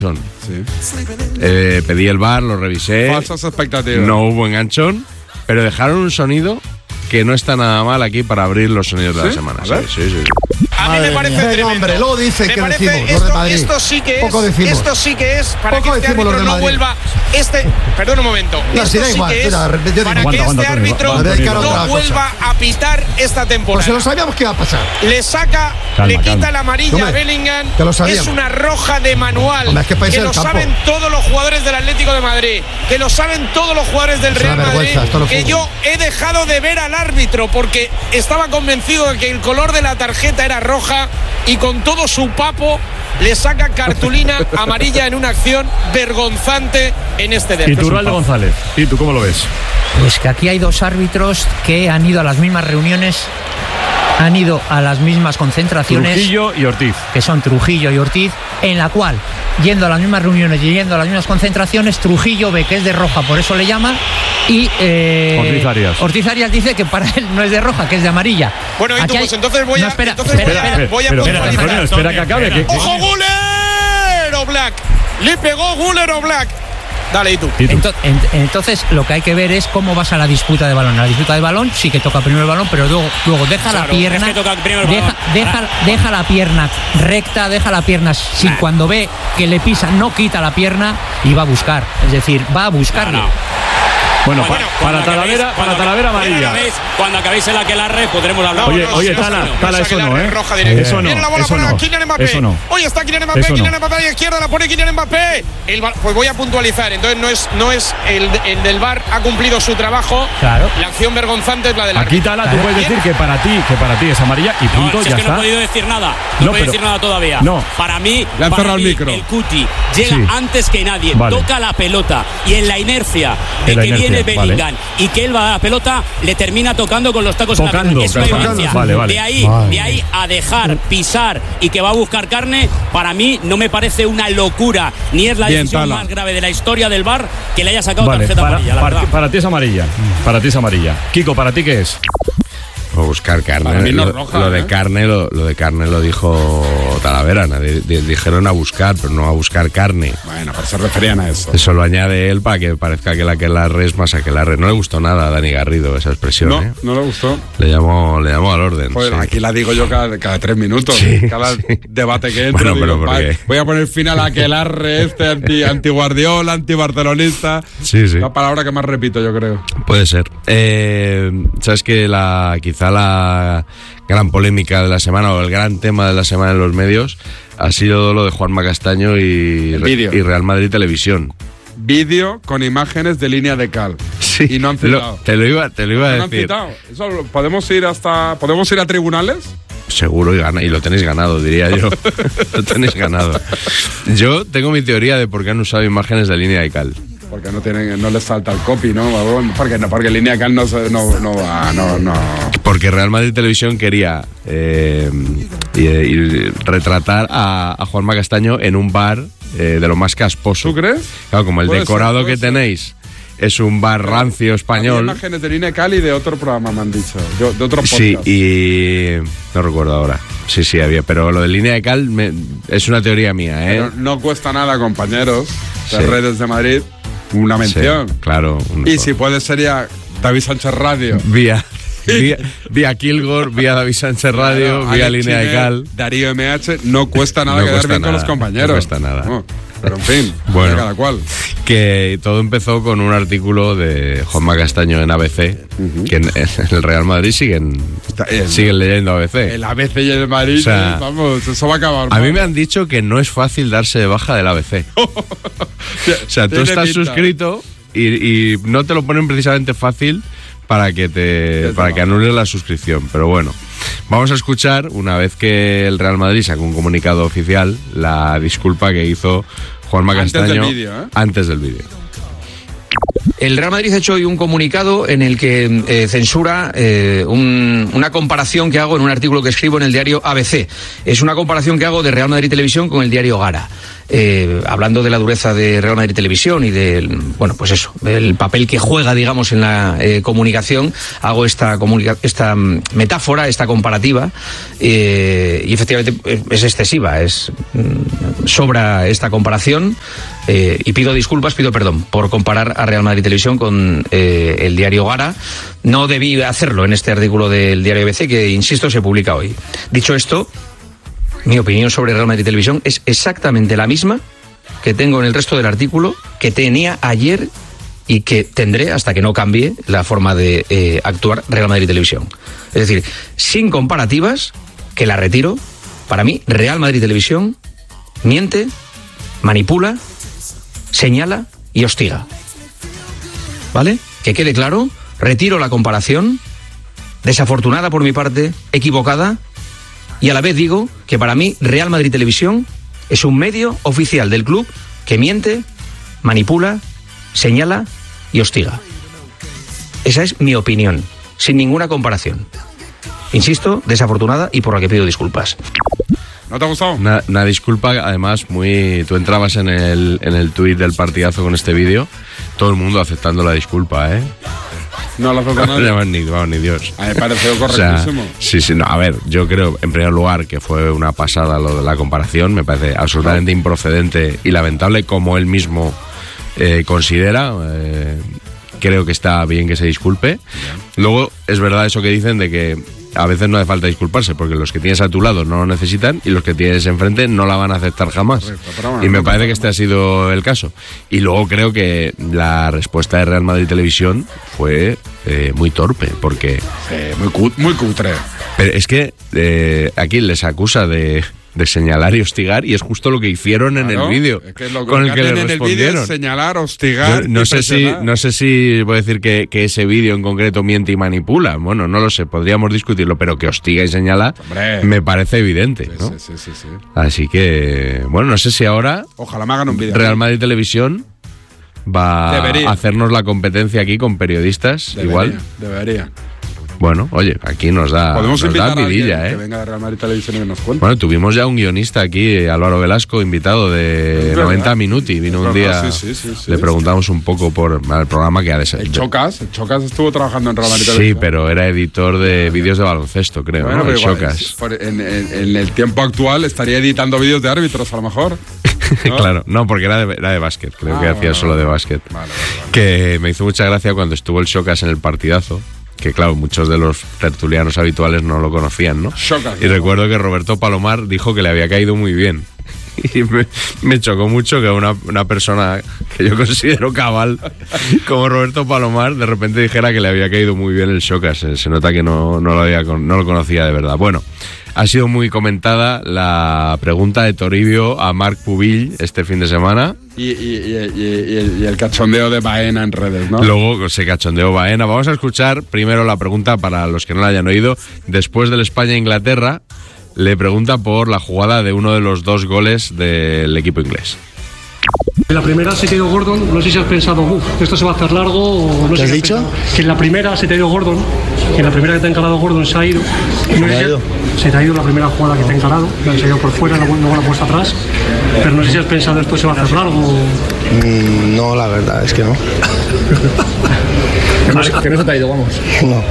Pedí el VAR, lo revisé. Falsas expectativas. No hubo enganchón, pero dejaron un sonido que no está nada mal aquí para abrir los sonidos de la semana. Sí. A mí me parece tremendo. Hombre, luego dice me que parece decimos, los de Madrid. Esto sí que es. Poco decimos. Esto sí que es para Poco que este decimos árbitro los de no Madrid. vuelva. Perdón un momento. No, esto si da sí igual, que es mira, yo digo, para que este árbitro no vuelva a pitar esta temporada. Pues se lo sabíamos que iba a pasar. Le saca, le quita la amarilla a Bellingham. Que lo sabíamos. Es una roja de manual. Hombre, es que lo saben todos los jugadores del Atlético de Madrid. Que lo saben todos los jugadores del Real Madrid. Que yo he dejado de ver al árbitro porque estaba convencido de que el color de la tarjeta era roja y con todo su papo le saca cartulina amarilla en una acción vergonzante en este derbi. ¿Y tú, Raldo González? ¿Y tú cómo lo ves? Pues que aquí hay dos árbitros que han ido a las mismas reuniones, han ido a las mismas concentraciones. Trujillo y Ortiz. Que son Trujillo y Ortiz, en la cual, yendo a las mismas reuniones y yendo a las mismas concentraciones, Trujillo ve que es de roja, por eso le llama, y Ortiz Arias dice que para él no es de roja, que es de amarilla. Bueno, y tú, pues entonces voy a puntualizar. Espera que acabe. ¡Ojo, Guller o Black! Le pegó Guller o Black. Dale, ¿y tú? Entonces lo que hay que ver es cómo vas a la disputa de balón. A la disputa de balón sí que toca primero el balón, pero luego deja la pierna, deja la pierna recta, deja la pierna sin cuando ve que le pisa, no quita la pierna y va a buscar. Es decir, va a buscarle. Bueno, para Talavera amarilla. Cuando acabéis el aquelarre podremos hablar. Oye, Tala, eso no, ¿eh? Eso no. Viene la bola para Kylian Mbappé. Eso no. Hoy está Kylian Mbappé, Kylian Mbappé a la izquierda, la pone Kylian Mbappé. Pues voy a puntualizar. Entonces no es el del VAR ha cumplido su trabajo. Claro. La acción vergonzante es la del árbitro. Aquí, Tala, tú puedes decir que para ti es amarilla y punto, ya está. No he podido decir nada. No he podido decir nada todavía. No. Para mí, el Cuti llega antes que nadie, toca la pelota y en la inercia de que viene Bellingham y que él va a la pelota, le termina tocando con los tacos en la pierna. Es una evidencia. Vale. De ahí a dejar pisar y que va a buscar carne, para mí no me parece una locura, ni es la decisión más grave de la historia del VAR que le haya sacado tarjeta amarilla. Para ti es amarilla. Para ti es amarilla. Kiko, ¿para ti qué es? O buscar carne. Para mí no es roja, lo de carne lo dijo Talavera. Dijeron a buscar, pero no a buscar carne. Bueno, pues se referían a eso. Eso lo añade él para que parezca que la aquelarre es más aquelarre. No le gustó nada a Dani Garrido esa expresión. No le gustó. Le llamó al orden. Pues aquí la digo yo cada 3 minutos. Cada debate que entro. Voy a poner fin a la aquelarre anti-Guardiola, anti-barcelonista. Sí. La palabra que más repito, yo creo. Puede ser. Sabes que quizá la gran polémica de la semana o el gran tema de la semana en los medios ha sido lo de Juanma Castaño y Real Madrid Televisión. Vídeo con imágenes de línea de cal. Sí, y no han citado. Te lo iba a decir. Eso, ¿podemos ir a tribunales? Seguro y lo tenéis ganado, diría yo. Lo tenéis ganado. Yo tengo mi teoría de por qué han usado imágenes de línea de cal. Porque no les salta el copy, ¿no? Porque línea cal no va. Porque Real Madrid Televisión quería retratar a Juanma Castaño en un bar de lo más casposo. ¿Tú crees? Claro, como el decorado que tenéis es un bar rancio español. Hay imágenes de línea de cal y de otro programa me han dicho, de otro podcast. Sí, y no recuerdo ahora. Sí, había, pero lo de línea de cal es una teoría mía, ¿eh? Pero no cuesta nada, compañeros de Redes de Madrid. Una mención. Sí, claro. Y si puede sería David Sánchez Radio. Vía Kilgore, vía David Sánchez Radio, vía Línea de Cal. Darío MH, no cuesta nada quedar bien con los compañeros. No cuesta nada. Pero en fin, bueno, cada cual. Que todo empezó con un artículo de Juanma Castaño en ABC, que en el Real Madrid siguen leyendo ABC. El ABC y el Madrid, o sea, vamos, eso va a acabar. A mí me han dicho que no es fácil darse de baja del ABC. O sea, tú estás suscrito y no te lo ponen precisamente fácil para que anules la suscripción, pero bueno. Vamos a escuchar, una vez que el Real Madrid sacó un comunicado oficial, la disculpa que hizo Juanma Castaño antes del vídeo. El Real Madrid ha hecho hoy un comunicado en el que censura una comparación que hago en un artículo que escribo en el diario ABC. Es una comparación que hago de Real Madrid Televisión con el diario Gara. hablando de la dureza de Real Madrid Televisión y del, bueno, pues eso, el papel que juega, digamos, en la comunicación, hago esta metáfora, esta comparativa, y efectivamente es excesiva, sobra esta comparación, y pido perdón por comparar a Real Madrid Televisión con el diario Gara. No debí hacerlo en este artículo del diario ABC, que, insisto, se publica hoy. Dicho esto, mi opinión sobre Real Madrid Televisión es exactamente la misma que tengo en el resto del artículo, que tenía ayer y que tendré hasta que no cambie la forma de actuar Real Madrid Televisión. Es decir, sin comparativas, que la retiro. Para mí, Real Madrid Televisión miente, manipula, señala y hostiga. ¿Vale? Que quede claro, retiro la comparación, desafortunada por mi parte, equivocada, y a la vez digo que para mí Real Madrid Televisión es un medio oficial del club que miente, manipula, señala y hostiga. Esa es mi opinión, sin ninguna comparación. Insisto, desafortunada y por la que pido disculpas. ¿No te ha gustado? Una disculpa, además, tú entrabas en el tuit del partidazo con este vídeo, todo el mundo aceptando la disculpa, ¿eh? No lo acepta nadie. Ni Dios. A mí me pareció correctísimo. O sea, sí, no, a ver, yo creo, en primer lugar, que fue una pasada lo de la comparación, me parece absolutamente improcedente y lamentable, como él mismo considera. Creo que está bien que se disculpe. Luego, es verdad eso que dicen de que a veces no hace falta disculparse, porque los que tienes a tu lado no lo necesitan y los que tienes enfrente no la van a aceptar jamás. Y me parece que este ha sido el caso. Y luego creo que la respuesta de Real Madrid Televisión fue muy torpe, porque... muy cutre. Pero es que aquí les acusa de señalar y hostigar, y es justo lo que hicieron en el vídeo, es que lo con el que le respondieron. Es señalar, hostigar. No sé si voy a decir que ese vídeo en concreto miente y manipula. Bueno, no lo sé, podríamos discutirlo, pero que hostiga y señala, hombre, me parece evidente, ¿no? Sí. Así que, bueno, no sé si ahora ojalá me hagan un vídeo. Real Madrid Televisión va a hacernos la competencia aquí con periodistas. Debería. Bueno, oye, aquí nos da vidilla, que venga de Real Madrid Televisión y que nos cuente. Bueno, tuvimos ya un guionista aquí, Álvaro Velasco, invitado de 90 Minuti. Vino un día, le preguntamos un poco por el programa que ha de ser. El Chocas estuvo trabajando en Real Madrid Televisión. Sí, pero era editor de vídeos de baloncesto, creo, bueno, ¿no? El Chocas. En el tiempo actual estaría editando vídeos de árbitros, a lo mejor. ¿No? Claro, no, porque era de básquet, creo que hacía solo de básquet. Vale. Que me hizo mucha gracia cuando estuvo el Chocas en el partidazo, que claro, muchos de los tertulianos habituales no lo conocían, ¿no? Y recuerdo que Roberto Palomar dijo que le había caído muy bien. Y me chocó mucho que una persona que yo considero cabal como Roberto Palomar de repente dijera que le había caído muy bien el Chocas. Se nota que no lo conocía de verdad. Bueno, ha sido muy comentada la pregunta de Toribio a Marc Pubill este fin de semana. Y el cachondeo de Baena en redes, ¿no? Luego se cachondeó Baena. Vamos a escuchar primero la pregunta para los que no la hayan oído. Después del España-Inglaterra, le pregunta por la jugada de uno de los 2 goles del equipo inglés. En la primera se te ha ido Gordon, no sé si has pensado, esto se va a hacer largo o no sé. ¿Qué has dicho? Que en la primera se te ha ido Gordon, que en la primera que te ha encarado Gordon se ha ido. Se te ha ido la primera jugada que te ha encarado, se ha ido por fuera, luego la puesta atrás. Pero no sé si has pensado esto se va a hacer largo. No, la verdad es que no. Que no se te ha ido, vamos. No.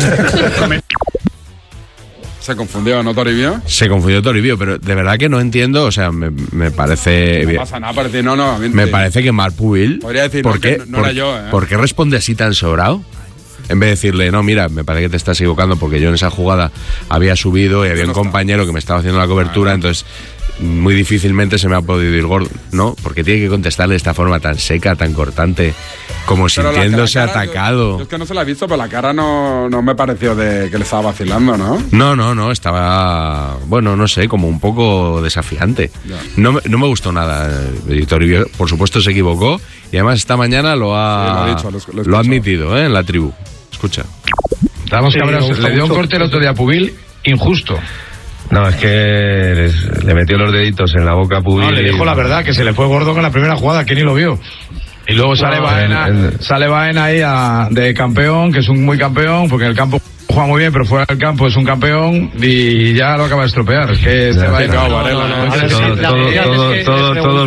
¿Se confundió, no, Toribio? Se confundió Toribio, pero de verdad que no entiendo, o sea, me parece... No pasa nada, parece, no. Me parece que Marc Pubill... Podría decir, ¿por qué era yo, ¿eh? ¿Por qué responde así tan sobrado? En vez de decirle, no, mira, me parece que te estás equivocando porque yo en esa jugada había subido y había un compañero que me estaba haciendo la cobertura, entonces muy difícilmente se me ha podido ir Gordon, ¿no? Porque tiene que contestarle de esta forma tan seca, tan cortante, como pero sintiéndose atacado. Yo es que no se la he visto, pero la cara no me pareció de que le estaba vacilando, ¿no? No, estaba, bueno, no sé, como un poco desafiante. No me gustó nada. Toribio, por supuesto, se equivocó y además esta mañana lo ha admitido, en la tribu. Escucha. Ramos Cabras le dio un corte el otro día a Pubill injusto. No, es que le metió los deditos en la boca a Pubill. No, le dijo la verdad, que se le fue Gordon en la primera jugada, que ni lo vio. Y luego sale Baena ahí de campeón, que es un muy campeón, porque en el campo juega muy bien, pero fuera del campo es un campeón y ya lo acaba de estropear. Es que se va a ir a Varela. Todo.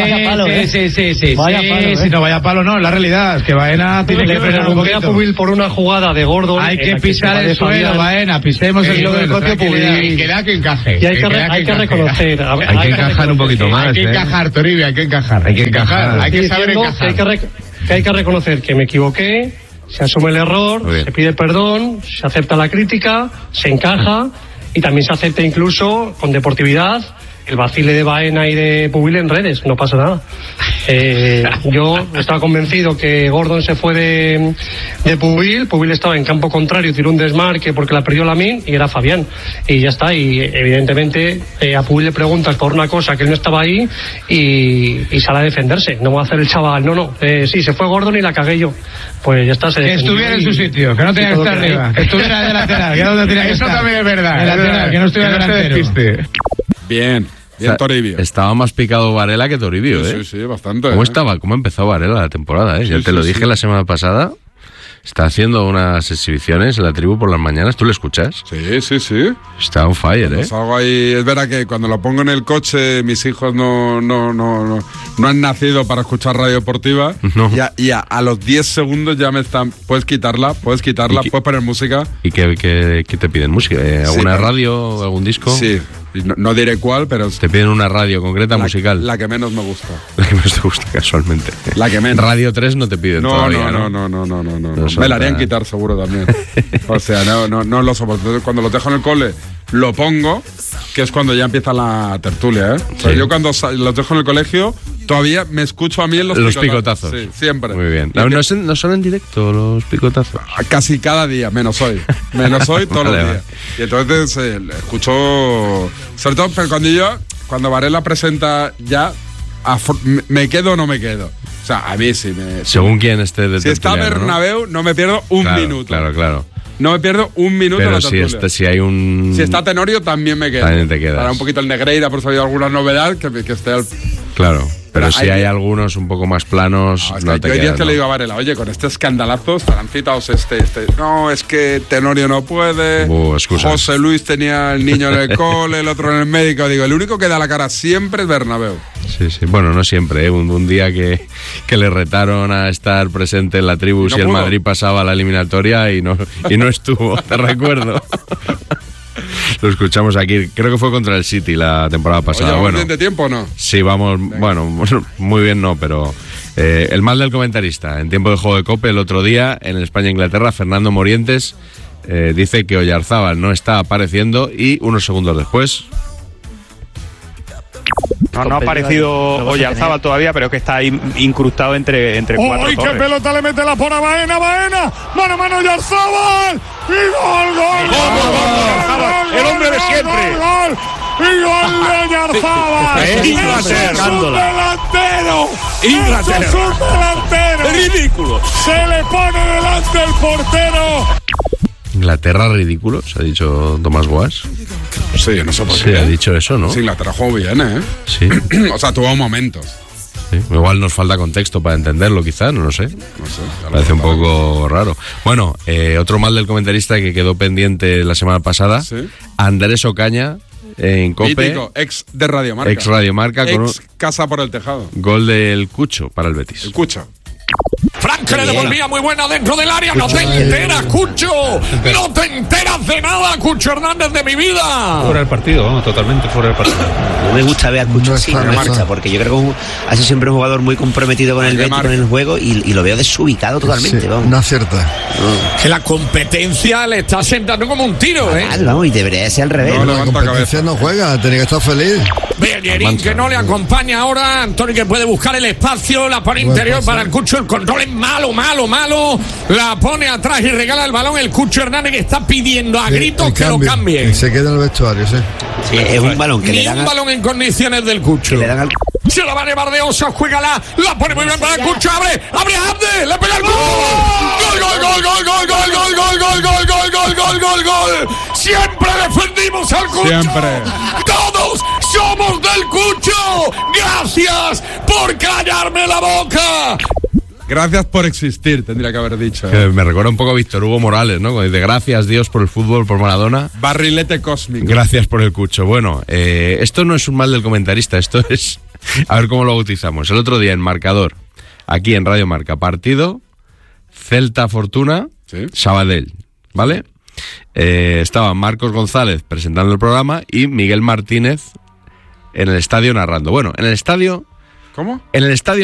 Sí, no vaya palo, no. La realidad es que Baena tiene que frenar un poquito. Por una jugada de Gordon. Hay que pisar el suelo, Baena. Pisemos el suelo. Y que da que encaje. Y hay que reconocer. Hay que encajar un poquito más. Hay que encajar, Toribio, hay que encajar. Hay que saber encajar. Hay que reconocer que me equivoqué, se asume el error, se pide perdón, se acepta la crítica, se encaja y también se acepta incluso con deportividad el vacile de Baena y de Pubil en redes, no pasa nada. Yo estaba convencido que Gordon se fue de Pubil estaba en campo contrario, tiró un desmarque porque la perdió Lamine y era Fabián. Y ya está, y evidentemente a Pubil le preguntas por una cosa que él no estaba ahí y sale a defenderse. No va a hacer el chaval, sí, se fue Gordon y la cagué yo. Pues ya está, se defendió. Que estuviera en su sitio, que no tenía que estar arriba, que estuviera de lateral, que no tenía que estar. Eso también es verdad, de lateral, que no estuviera delantero. Bien Toribio. Estaba más picado Varela que Toribio, Sí, bastante. ¿Cómo empezó Varela la temporada, Ya te lo dije la semana pasada. Está haciendo unas exhibiciones en la tribu por las mañanas. ¿Tú lo escuchas? Sí. Está on fire, Salgo ahí, es verdad que cuando lo pongo en el coche, mis hijos no han nacido para escuchar radio deportiva. No. Y a los 10 segundos ya me están... Puedes quitarla, puedes poner música. ¿Y qué te piden? ¿Música? ¿Alguna radio? ¿Algún disco? Sí. No diré cuál, pero... ¿Te piden una radio concreta musical? La que menos me gusta. La que menos te gusta, casualmente. La que menos. Radio 3 no te piden todavía, ¿no? No. Me la harían quitar seguro también. O sea, no lo soporto. Entonces, cuando lo dejo en el cole, lo pongo, que es cuando ya empieza la tertulia, O sea, yo cuando los dejo en el colegio, todavía me escucho a mí en los picotazos. Sí, siempre. Muy bien. ¿No son en directo los picotazos? Casi cada día, menos hoy. Todos los días. Y entonces escucho... Sobre todo, pero cuando Varela presenta ya, ¿me quedo o no me quedo? O sea, a mí sí me... Según quién esté de Si está Bernabéu, no me pierdo un minuto. Claro. No me pierdo un minuto. Pero si hay un... Si está Tenorio, también me quedo. También te quedas. Para un poquito el Negreira, por si hay alguna novedad, que esté al... Claro. Pero si hay algunos un poco más planos, no te quedas. Yo quedas, que le digo a Varela, oye, con este escandalazo estarán citados No, es que Tenorio no puede. José Luis tenía el niño en el cole, el otro en el médico. Digo, el único que da la cara siempre es Bernabéu. Sí. Bueno, no siempre, Un día que le retaron a estar presente en la tribu si el Madrid pasaba a la eliminatoria y no estuvo, te recuerdo. Lo escuchamos aquí, creo que fue contra el City la temporada pasada. ¿Vamos bien de tiempo o no? Sí, vamos, bueno, muy bien no, pero el mal del comentarista. En tiempo de juego de COPE el otro día, en España-Inglaterra, Fernando Morientes dice que Oyarzábal no está apareciendo y unos segundos después... No ha aparecido Oyarzábal todavía, pero es que está ahí incrustado entre cuatro torres. ¡Qué pelota le mete la pora Baena! ¡Mano a mano Oyarzábal! ¡Y gol! ¡El hombre de siempre! ¡Gol! ¡Y gol de Oyarzábal! ¡Eso es un delantero! ¡Ridículo! ¡Se le pone delante el portero! Inglaterra ridículo, se ha dicho Tomás Boas. Sí, no sé por qué. Sí, ha dicho eso, ¿no? Sí, Inglaterra jugó bien, Sí. O sea, tuvo momentos. Sí. Igual nos falta contexto para entenderlo, quizás, no lo sé. Parece un poco raro. Bueno, otro mal del comentarista que quedó pendiente la semana pasada. ¿Sí? Andrés Ocaña en COPE. Mítico, ex de Radio Marca. Ex Radio Marca. Con Casa por el Tejado. Gol del Cucho para el Betis. El Cucho. Frank le devolvía muy buena dentro del área. No te enteras, Cucho. No te enteras de nada, Cucho Hernández de mi vida. Fuera del partido, vamos, totalmente fuera del partido. No me gusta ver a Cucho así, no me gusta, porque yo creo que ha sido siempre un jugador muy comprometido con el Betis, con el juego, y lo veo desubicado totalmente. Sí, vamos. No acierta. Que la competencia le está sentando como un tiro, Vamos, y debería ser al revés. No, la competencia no juega, tiene que estar feliz. Bellerín, que no le acompaña ahora. Antonio, que puede buscar el espacio, la pone interior para el Cucho. El control es malo. La pone atrás y regala el balón el Cucho Hernández, que está pidiendo a gritos que lo cambien. Se queda en el vestuario, sí. Sí, es un balón que ni le dan un balón en condiciones del Cucho. Le dan al... Se la va a llevar de Osos, juégala, la pone muy bien para el Cucho, abre Abde, le pega el gol. Gol. Siempre defendimos al Cucho. Siempre. Todos somos del Cucho. Gracias por callarme la boca. Gracias por existir, tendría que haber dicho. Me recuerda un poco a Víctor Hugo Morales, ¿no? Cuando dice, gracias Dios por el fútbol, por Maradona. Barrilete cósmico. Gracias por el Cucho. Bueno, esto no es un mal del comentarista, esto es... A ver cómo lo bautizamos. El otro día en Marcador, aquí en Radio Marca, partido Celta Fortuna, ¿sí? Sabadell, ¿vale? Estaban Marcos González presentando el programa y Miguel Martínez en el estadio narrando. Bueno, en el estadio... ¿Cómo? En el estadio